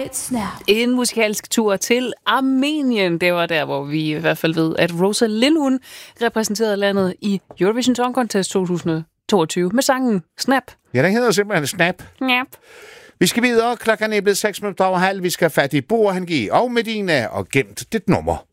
snap. En musikalsk tur til Armenien. Det var der, hvor vi i hvert fald ved, at Rosalind hun repræsenterede landet i Eurovision Song Contest 2022 med sangen Snap. Ja, den hedder simpelthen Snap. Snap. Vi skal videre. Klokken er blevet 6:06. Vi skal have fat i Bo og Hangi og Medina og gemt dit nummer.